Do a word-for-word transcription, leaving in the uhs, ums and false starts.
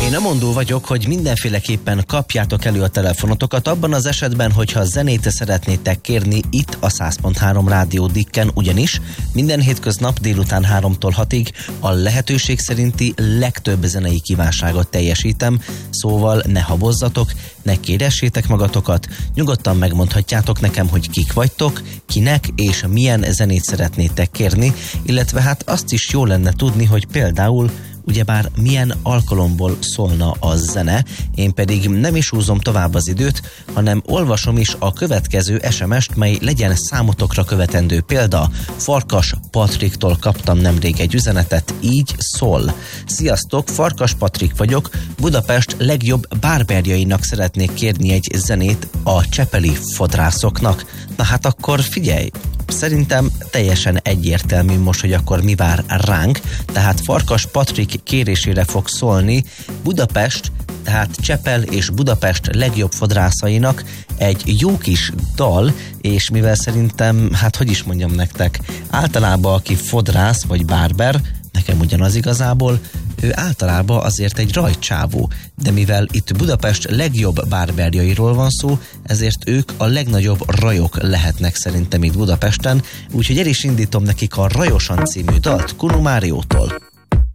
Én a mondó vagyok, hogy mindenféleképpen kapjátok elő a telefonotokat abban az esetben, hogyha zenét szeretnétek kérni itt a száz pont három Rádió Dikken, ugyanis minden hétköznap délután háromtól hatig a lehetőség szerinti legtöbb zenei kívánságot teljesítem, szóval ne habozzatok, ne kéressétek magatokat, nyugodtan megmondhatjátok nekem, hogy kik vagytok, kinek és milyen zenét szeretnétek kérni, illetve hát azt is jó lenne tudni, hogy például ugyebár milyen alkalomból szólna a zene, én pedig nem is húzom tovább az időt, hanem olvasom is a következő es em est, mely legyen számotokra követendő példa. Farkas Patriktól kaptam nemrég egy üzenetet, így szól. Sziasztok, Farkas Patrik vagyok, Budapest legjobb bárberjainak szeretnék kérni egy zenét a csepeli fodrászoknak. Na hát akkor figyelj! Szerintem teljesen egyértelmű most, hogy akkor mi vár ránk, tehát Farkas Patrik kérésére fog szólni Budapest, tehát Csepel és Budapest legjobb fodrászainak egy jó kis dal, és mivel szerintem, hát hogy is mondjam nektek, általában aki fodrász vagy bárber, nekem ugyanaz igazából, ő általában azért egy rajtcsávó, de mivel itt Budapest legjobb bárberjairól van szó, ezért ők a legnagyobb rajok lehetnek szerintem itt Budapesten, úgyhogy el is indítom nekik a Rajosan című dalt Kunu Máriótól.